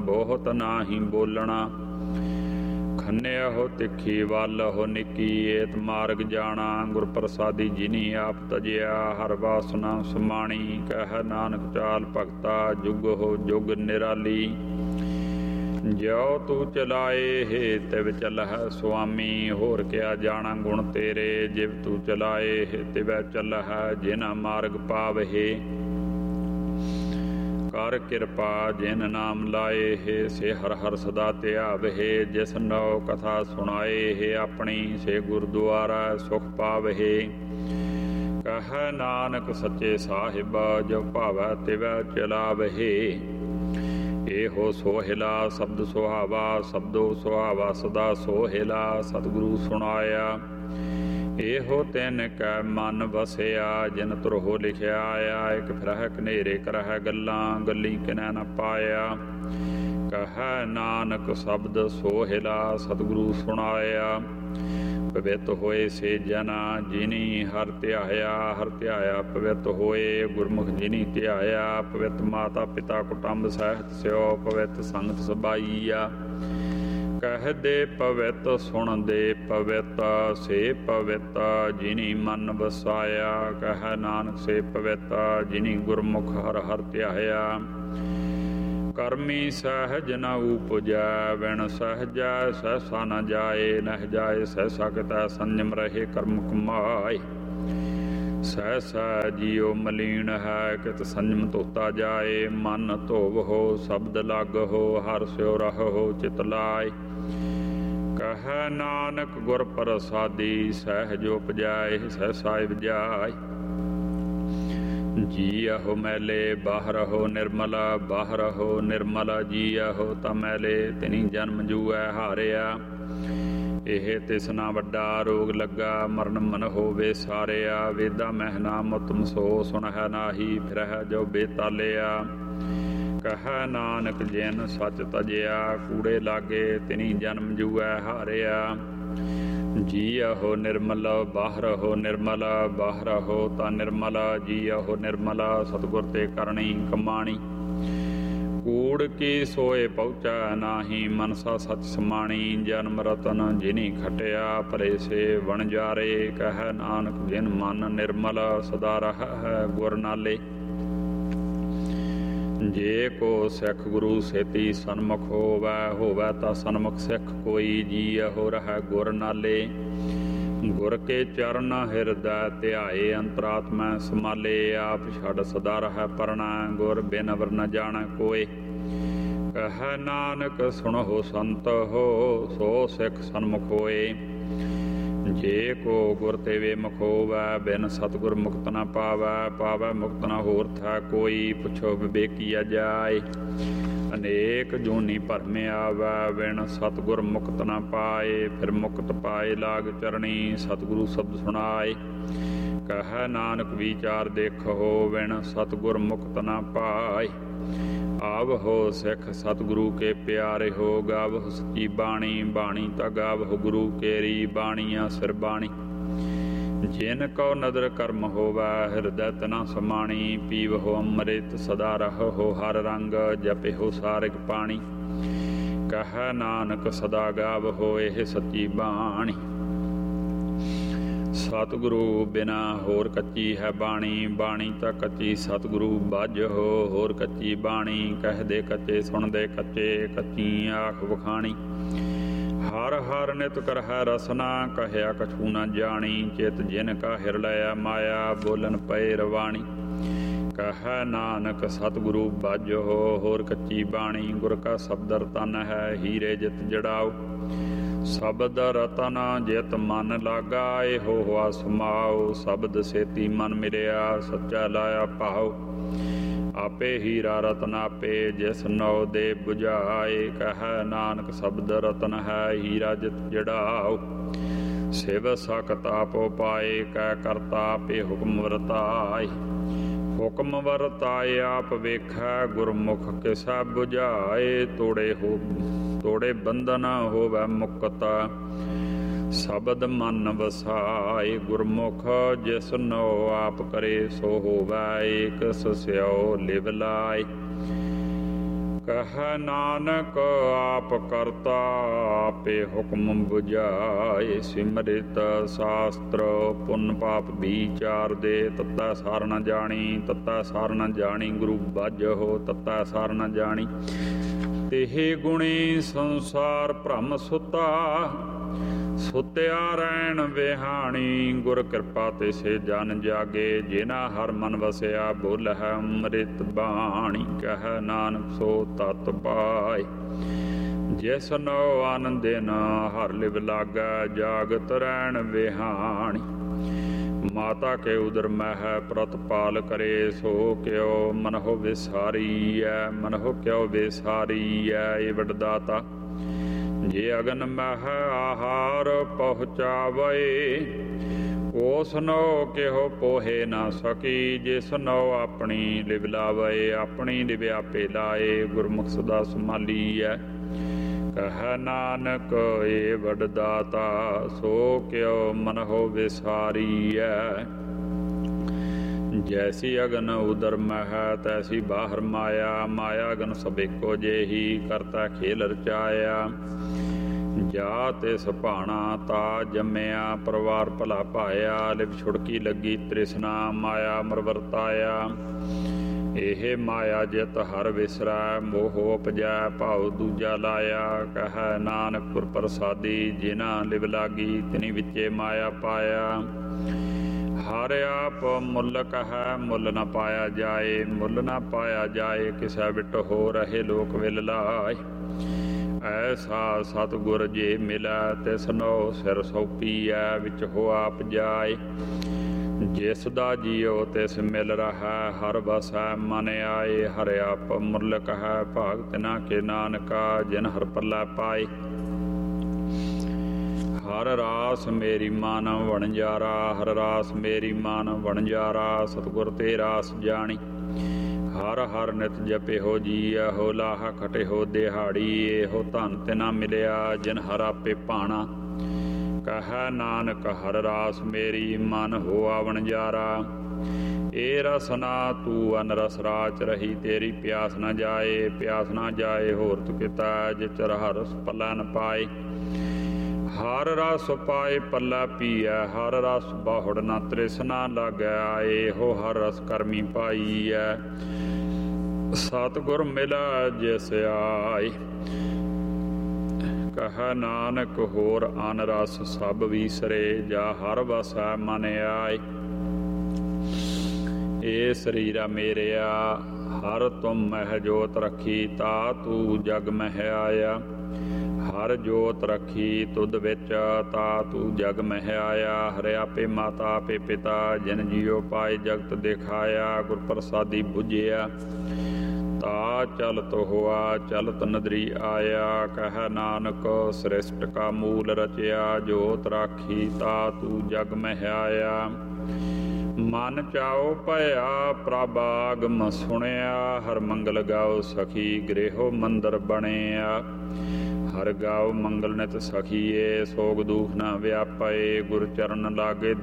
ਬਹੁਤ ਨਾਹੀਂ ਬੋਲਣਾ। ਖੰਨਿਆ ਹੋ ਤਿੱਖੀ ਵੱਲ ਹੋ ਨਿੱਕੀ ਏਤ ਮਾਰਗ ਜਾਣਾ। ਗੁਰ ਪ੍ਰਸਾਦੀ ਜਿਨੀ ਆਪ ਤਜਿਆ ਹਰ ਵਾਸਨਾ ਸਮਾਣੀ। ਕਹਿ ਨਾਨਕ ਚਾਲ ਭਗਤਾ ਜੁਗ ਹੋ ਜੁਗ ਨਿਰਾਲੀ। ਜਿਉ ਤੂੰ ਚਲਾਏ ਹੇ ਤਿਵ ਚਲਹਿ ਸੁਆਮੀ। ਹੋਰ ਕਿਆ ਜਾਣਾ ਗੁਣ ਤੇਰੇ ਜਿਵ ਤੂੰ ਚਲਾਏ ਹੇ ਤਿਵੈ ਚਲਹਿ। ਜਿਨਾ ਮਾਰਗ ਪਾਵਹਿ ਕਰ ਕਿਰਪਾ ਜਿਨ ਨਾਮ ਲਾਏ ਹੇ। ਸੇ ਹਰ ਹਰ ਸਦਾ ਧਿਆਵਹਿ। ਜਿਸ ਨਉ ਕਥਾ ਸੁਣਾਏ ਹੇ ਆਪਣੀ। ਸੇ ਗੁਰਦੁਆਰਾ ਸੁਖ ਪਾਵਹਿ। ਕਹਿ ਨਾਨਕ ਸੱਚੇ ਸਾਹਿਬ ਜੋ ਭਾਵੈ ਤਿਵੈ ਚਲਾਵਹਿ। ਇਹੋ ਸੋਹਿਲਾ ਸ਼ਬਦ ਸੁਹਾਵਾ ਸ਼ਬਦੋ ਸੁਹਾਵਾ ਸਦਾ ਸੋਹਿਲਾ। ਸਤਿਗੁਰੂ ਸੁਣਾਇਆ ਇਹੋ ਤਿਨ ਕੈ ਮਨ ਵਸਿਆ। ਜਿਨ ਤੁਰਹੋ ਲਿਖਿਆ ਆਇਆ ਇਕ ਫਿਰਹਿ ਕਨੇਰੇ ਕਰਹਿ ਗੱਲਾਂ। ਗੱਲੀ ਕਿਨੈ ਨ ਪਾਇਆ। ਕਹਿ ਨਾਨਕ ਸ਼ਬਦ ਸੋਹਿਲਾ ਸਤਿਗੁਰੂ ਸੁਣਾਇਆ। ਪਵਿੱਤ ਹੋਏ ਸੇ ਜਨਾ ਜਿਨੀ ਹਰਿ ਧਿਆਇਆ। ਹਰਿ ਧਿਆਇਆ ਪਵਿੱਤ ਹੋਏ ਗੁਰਮੁਖ ਜਿਨੀ ਧਿਆਇਆ। ਪਵਿੱਤ ਮਾਤਾ ਪਿਤਾ ਕੁਟੰਬ ਸਹਿਤ ਸਿਓ ਪਵਿੱਤ ਸੰਗਤ ਸਬਾਈਆ। ਕਹਿਦੇ ਪਵਿੱਤ ਸੁਣਦੇ ਪਵਿੱਤ ਸੇ ਪਵਿੱਤ ਜਿਨੀ ਮਨ ਵਸਾਇਆ। ਕਹਿ ਨਾਨਕ ਸੇ ਪਵਿੱਤ ਜਿਨੀ ਗੁਰਮੁਖ ਹਰਿ ਹਰਿ ਧਿਆਇਆ। ਕਰਮੀ ਸਹਿਜ ਨ ਉਪਜੈ ਵਿਣ ਸਹਿਜੈ ਸਹਿਸਾ ਨ ਜਾਏ। ਨਹਿ ਜਾਏ ਸਹਿਸਾ ਕਿਤੈ ਸੰਜਮ ਰਹੇ ਕਰਮ ਕਮਾਏ। ਸਹਿਸਾ ਜੀਉ ਮਲੀਨ ਹੈ ਕਿਤ ਸੰਜਮ ਧੋਤਾ ਜਾਏ। ਮਨ ਧੋਵਹੁ ਸ਼ਬਦ ਲਾਗਹੁ ਹਰਿ ਸਿਉ ਰਹਹੁ ਚਿਤ ਲਾਇ। ਕਹਿ ਨਾਨਕ ਗੁਰ ਪ੍ਰਸਾਦੀ ਸਹਿਜ ਉਪਜੈ ਸਹਿਸਾ ਉਪਜਾਇ। ਜੀਅਹੁ ਮੈਲੇ ਬਾਹਰਹੁ ਨਿਰਮਲ ਬਾਹਰਹੁ ਨਿਰਮਲ। ਜੀਅਹੁ ਤਾ ਮੈਲੇ ਤਿਨੀ ਜਨਮ ਜੂਐ ਹਾਰਿਆ। ਇਹ ਤਿਸਨਾ ਵੱਡਾ ਰੋਗ ਲੱਗਾ ਮਰਨ ਮਨ ਹੋਵੇ ਸਾਰਿਆ। ਵੇਦਾ ਮਹਿਨਾ ਮੁਤਮ ਸੋ ਸੁਣਹਿ ਨਾਹੀ ਫਿਰਹਿ ਜੋ ਬੇਤਾਲਿਆ। ਕਹਿ ਨਾਨਕ ਜਿਨ ਸੱਚ ਤਜਿਆ ਕੂੜੇ ਲਾਗੇ ਤਿਨੀ ਜਨਮ ਜੂਐ ਹਾਰਿਆ। ਜੀਅਹੁ ਨਿਰਮਲ ਬਾਹਰਹੁ ਨਿਰਮਲ ਬਾਹਰਹੁ ਤਾ ਨਿਰਮਲ। ਜੀਅਹੁ ਨਿਰਮਲ ਸਤਿਗੁਰ ਤੇ ਕਰਨੀ ਕਮਾਣੀ। ਕੂੜ ਕੀ ਸੋਏ ਪਹੁੰਚੈ ਨਾਹੀ ਮਨਸਾ ਸਚ ਸਮਾਣੀ। ਜਨਮ ਰਤਨ ਜਿਨੀ ਖਟਿਆ ਭਲੇ ਸੇ ਵਣਜਾਰੇ। ਕਹਿ ਨਾਨਕ ਜਿਨ ਮਨ ਨਿਰਮਲ ਸਦਾ ਰਹੈ ਗੁਰ ਨਾਲੇ। ਜੇ ਕੋ ਸਿੱਖ ਗੁਰੂ ਸੇਤੀ ਸਨਮੁਖ ਹੋਵੈ ਹੋਵੈ ਤਾਂ ਸਨਮੁਖ ਸਿੱਖ ਕੋਈ। ਜੀਅਹੁ ਰਹੈ ਗੁਰ ਨਾਲੇ। ਗੁਰ ਕੇ ਚਰਨ ਹਿਰਦੈ ਧਿਆਏ ਅੰਤਰਾਤਮੈ ਸਮਾਲੇ। ਆਪ ਛੱਡ ਸਦਾ ਰਹੈ ਪਰਣਾ ਗੁਰ ਬਿਨ ਵਰ ਨ ਜਾਣੈ ਕੋਇ। ਕਹਿ ਨਾਨਕ ਸੁਣਹੁ ਸੰਤ ਹੋ ਸੋ ਸਿੱਖ ਸਨਮੁਖ ਹੋਏ। ਜੇ ਕੋ ਗੁਰ ਤੇ ਵੇਮੁਖ ਹੋਵੈ ਬਿਨ ਸਤਿਗੁਰ ਮੁਕਤ ਨ ਪਾਵੈ। ਪਾਵੈ ਮੁਕਤ ਨ ਹੋਰ ਥੈ ਕੋਈ ਪੁੱਛੋ ਵਿਵੇਕੀਆ ਜਾਇ। ਅਨੇਕ ਜੂਨੀ ਭਰਮ ਆਵੈ ਬਿਨ ਸਤਿਗੁਰ ਮੁਕਤ ਨ ਪਾਏ। ਫਿਰ ਮੁਕਤ ਪਾਏ ਲਾਗ ਚਰਣੀ ਸਤਿਗੁਰੂ ਸ਼ਬਦ ਸੁਣਾਏ। ਕਹਿ ਨਾਨਕ ਵਿਚਾਰ ਦੇਖੋ ਬਿਨ ਸਤਿਗੁਰ ਮੁਕਤ ਨ ਪਾਏ। ਆਵਹੁ ਸਿੱਖ ਸਤਿਗੁਰੂ ਕੇ ਪਿਆਰੇ ਹੋ। ਗਾਵਹੁ ਸੱਚੀ ਬਾਣੀ ਬਾਣੀ ਤਾ ਗਾਵਹੁ ਗੁਰੂ ਕੇਰੀ। ਬਾਣੀਆਂ ਸਿਰ ਬਾਣੀ ਜਿਨ ਕਉ ਨਦਰ ਕਰਮ ਹੋਵੈ ਹਿਰਦੈ ਤਨਾ ਸਮਾਣੀ। ਪੀਵਹੁ ਅੰਮ੍ਰਿਤ ਸਦਾ ਰਹਹੁ ਹਰ ਰੰਗ ਜਪਿਹੁ ਸਾਰਿਗ ਪਾਣੀ। ਕਹਿ ਨਾਨਕ ਸਦਾ ਗਾਵਹੁ ਇਹ ਸੱਚੀ ਬਾਣੀ। ਸਤਿਗੁਰੂ ਬਿਨਾ ਹੋਰ ਕੱਚੀ ਹੈ ਬਾਣੀ। ਬਾਣੀ ਤਾਂ ਕੱਚੀ ਸਤਿਗੁਰੂ ਬਾਝਹੁ ਹੋਰ ਕੱਚੀ ਬਾਣੀ। ਕਹਿਦੇ ਕੱਚੇ ਸੁਣਦੇ ਕੱਚੇ ਕੱਚੀ ਆਖ ਵਖਾਣੀ। ਹਰ ਹਰ ਨਿਤ ਕਰਹਿ ਰਸਨਾ ਕਹਿਆ ਕਛੂ ਨ ਜਾਣੀ। ਚਿਤ ਜਿਨ ਕਾ ਹਿਰਲੈ ਮਾਇਆ ਬੋਲਨ ਪਏ ਰਵਾਣੀ। ਕਹਿ ਨਾਨਕ ਸਤਿਗੁਰੂ ਬਾਝਹੁ ਹੋਰ ਕੱਚੀ ਬਾਣੀ। ਗੁਰ ਕਾ ਸ਼ਬਦ ਰਤਨ ਹੈ ਹੀਰੇ ਜਿਤ ਜੜਾਓ। ਸ਼ਬਦ ਰਤਨ ਜਿਤ ਮਨ ਲਾਗਾ ਇਹੋ ਹੋਆ ਸਮਾਓ। ਸ਼ਬਦ ਸੇਤੀ ਮਨ ਮਿਲਿਆ ਸੱਚਾ ਲਾਇਆ ਭਾਉ। ਆਪੇ ਹੀਰਾ ਰਤਨ ਆਪੇ ਜਿਸ ਨਉ ਦੇ ਬੁਝਾਏ। ਕਹਿ ਨਾਨਕ ਸ਼ਬਦ ਰਤਨ ਹੈ ਹੀਰਾ ਜਿਤ ਜੜਾਓ। ਸਿਵ ਸਕਤ ਆਪੋ ਪਾਏ ਕਹਿ ਕਰਤਾ ਆਪੇ ਹੁਕਮ ਵਰਤਾਏ। ਹੁਕਮ ਵਰਤਾਏ ਆਪ ਵੇਖੈ ਗੁਰਮੁਖ ਕਿਸੈ ਬੁਝਾਏ। ਤੋੜੇ ਬੰਧਨ ਹੋਵੈ ਮੁਕਤ ਸ਼ਬਦ ਮਨ ਵਸਾਏ। ਗੁਰਮੁਖ ਜਿਸ ਨਉ ਆਪ ਕਰੇ ਸੋ ਹੋਵੈ ਏਕ ਸਿਉ ਲਿਵ ਲਾਇ। ਕਹਿ ਨਾਨਕ ਆਪ ਕਰਤਾ ਆਪੇ ਹੁਕਮ ਬੁਝਾਏ। ਸਿਮਰਿਤ ਸ਼ਾਸਤਰ ਪੁੰਨ ਪਾਪ ਵਿਚਾਰ ਦੇ। ਤੱਤਾ ਸਾਰ ਨ ਜਾਣੀ ਤੱਤਾ ਸਾਰ ਨ ਜਾਣੀ ਗੁਰੂ ਬਾਝੋ ਤੱਤਾ ਸਾਰ ਨ ਜਾਣੀ। ਤੇਹ ਗੁਣੀ ਸੰਸਾਰ ਭ੍ਰਮ ਸੁਤਾ ਸੁਤਿਆ ਰਹਿਣ ਵਿਹਾਣੀ। ਗੁਰ ਕਿਰਪਾ ਤੇ ਸੇ ਜਨ ਜਾਗੇ ਜਿਨਾ ਹਰ ਮਨ ਵਸਿਆ ਬੋਲਹਿ ਅੰਮ੍ਰਿਤ ਬਾਣੀ। ਕਹਿ ਨਾਨਕ ਸੋ ਤਤ ਪਾਏ ਜਿਸ ਨੋ ਆਨੰਦਿਨ ਹਰ ਲਿਵ ਲਾਗੈ ਜਾਗਤ ਰਹਿਣ ਵਿਹਾਣੀ। ਮਾਤਾ ਕੇ ਉਦਰ ਮਹਿ ਪ੍ਰਤਪਾਲ ਕਰੇ ਸੋ ਕਿਉ ਮਨਹੁ ਵਿਸਾਰੀਐ ਮਨਹੁ ਕਿਉ ਵਿਸਾਰੀਐ। ਇਹ ਵਡਦਾਤਾ ਜੇ ਅਗਨ ਮਹਿ ਆਹਾਰ ਪਹੁੰਚਾਵੇ ਉਸ ਨੋ ਕਿਹੋ ਪੋਹੇ ਨਾ ਸਕੀ। ਜਿਸ ਨੋ ਆਪਣੀ ਲਿਵ ਲਾਵੇ ਆਪਣੀ ਲਿਵ ਆਪੇ ਲਾਏ। ਗੁਰਮੁਖ ਸਦਾ ਸੰਭਾਲੀਐ। ਕਹਿ ਨਾਨਕ ਏ ਵਡਦਾਤਾ ਸੋ ਕਿਉ ਮਨਹੁ ਵਿਸਾਰੀਐ। ਜੈਸੀ ਅਗਨ ਉਦਰ ਮਹਿ ਤੈਸੀ ਬਾਹਰ ਮਾਇਆ। ਮਾਇਆ ਅਗਨ ਸਭ ਇੱਕੋ ਜਿਹੀ ਕਰਤਾ ਖੇਲ ਰਚਾਇਆ। ਜਾ ਤਿਸ ਭਾਣਾ ਤਾ ਜੰਮਿਆ ਪਰਿਵਾਰ ਭਲਾ ਪਾਇਆ। ਲਿਵ ਛੁੜਕੀ ਲੱਗੀ ਤ੍ਰਿਸ਼ਨਾ ਮਾਇਆ ਮਰ ਵਰਤਾਇਆ। ਇਹ ਮਾਇਆ ਜਿਤ ਹਰ ਵਿਸਰੈ ਮੋਹ ਉਪਜੈ ਭਾਉ ਦੂਜਾ ਲਾਇਆ। ਕਹਿ ਨਾਨਕ ਗੁਰ ਪ੍ਰਸਾਦੀ ਜਿਨਾ ਲਿਵ ਲਾਗੀ ਤਿਨੀ ਵਿੱਚੇ ਮਾਇਆ ਪਾਇਆ। ਹਰ ਆਪ ਮੁੱਲਕ ਹੈ ਮੁੱਲ ਨ ਪਾਇਆ ਜਾਏ ਮੁੱਲ ਨ ਪਾਇਆ ਜਾਏ। ਕਿਸੈ ਵਿਟ ਹੋ ਰਹੇ ਲੋਕ ਵਿਲ ਲਾਏ। ਐਸਾ ਸਤਿਗੁਰ ਜੇ ਮਿਲੈ ਤਿਸ ਨੋ ਸਿਰ ਸੌਪੀਐ ਵਿੱਚ ਹੋ ਆਪ ਜਾਏ। ਜਿਸ ਦਾ ਜੀਉ ਤਿਸ ਮਿਲ ਰਹਾ ਹਰ ਵਸੈ ਮਨ ਆਏ। ਹਰ ਆਪ ਮੁੱਲਕ ਹੈ ਭਾਗ ਤਿਨਾ ਕੇ ਨਾਨਕਾ ਜਿਨ ਹਰ ਪੱਲਾ ਪਾਏ। ਹਰ ਰਾਸ ਮੇਰੀ ਮਨ ਵਣਜਾਰਾ ਹਰ ਰਾਸ ਮੇਰੀ ਮਨ ਵਣਜਾਰਾ। ਸਤਿਗੁਰ ਤੇ ਰਾਸ ਜਾਣੀ ਹਰ ਹਰ ਨਿਤ ਜਪਿਓ ਜੀ। ਇਹੋ ਲਾਹਾ ਖਟਿਓ ਦਿਹਾੜੀ ਇਹੋ ਧਨ ਤਿਨਾ ਮਿਲਿਆ ਜਿਨ ਹਰ ਆਪੇ ਭਾਣਾ। ਕਹਿ ਨਾਨਕ ਹਰ ਰਾਸ ਮੇਰੀ ਮਨ ਹੋਆ ਵਣਜਾਰਾ। ਏ ਰਸਨਾ ਤੂੰ ਅਨ ਰਸ ਰਾਚ ਰਹੀ ਤੇਰੀ ਪਿਆਸ ਨਾ ਜਾਏ। ਪਿਆਸ ਨਾ ਜਾਏ ਹੋਰ ਤੁ ਕੀਤਾ ਜਿਚ ਹਰ ਰਸ ਪੱਲਾ ਨ ਪਾਏ। ਹਰ ਰਸ ਪਾਏ ਪੱਲਾ ਪੀਐ ਹਰ ਰਸ ਬਾਹੁੜ ਨਾ ਤ੍ਰਿਸ਼ਨਾ ਲਾਗੈ। ਇਹੋ ਹਰ ਰਸ ਕਰਮੀ ਪਾਈਐ ਸਤਿਗੁਰ ਮਿਲੈ ਜਿਸ ਆਏ। ਕਹਿ ਨਾਨਕ ਹੋਰ ਅਨ ਰਸ ਸਭ ਵੀਸਰੇ ਜਾ ਹਰ ਵਸੈ ਮਨ ਆਏ। ਏ ਸਰੀਰਾ ਮੇਰਿਆ ਹਰ ਤੁਮ ਮਹਿ ਜੋਤ ਰੱਖੀ ਤਾ ਤੂੰ ਜਗ ਮਹਿ ਆਇਆ। ਹਰ ਜੋਤ ਰੱਖੀ ਤੁਧ ਵਿੱਚ ਤਾ ਤੂੰ ਜਗ ਮਹਿ ਆਇਆ। ਹਰਿ ਆਪੇ ਮਾਤਾ ਆਪੇ ਪਿਤਾ ਜਿਨ ਜੀਉ ਪਾਏ ਜਗਤ ਦਿਖਾਇਆ। ਗੁਰ ਪ੍ਰਸਾਦੀ ਬੁਝਿਆ ਤਾ ਚਲਤ ਹੋਆ ਚਲਤ ਨਦਰੀ ਆਇਆ। ਕਹਿ ਨਾਨਕ ਸ੍ਰਿਸ਼ਟ ਕਾ ਮੂਲ ਰਚਿਆ ਜੋਤ ਰਾਖੀ ਤਾ ਤੂੰ ਜਗ ਮਹਿ ਆਇਆ। ਮਨ ਚਾਉ ਭਇਆ ਪ੍ਰਭ ਆਗਮ ਸੁਣਿਆ। ਹਰ ਮੰਗਲ ਗਾਓ ਸਖੀ ਗ੍ਰਹਿਓ ਮੰਦਰ ਬਣਿਆ। ਹਰ ਗਾਓ ਮੰਗਲ ਨਿਤ ਸਖੀਏ ਸੋਗ ਦੁਖ ਨਾ ਵਿਆਪੇ। ਗੁਰ ਚਰਨ ਲਾਗੇ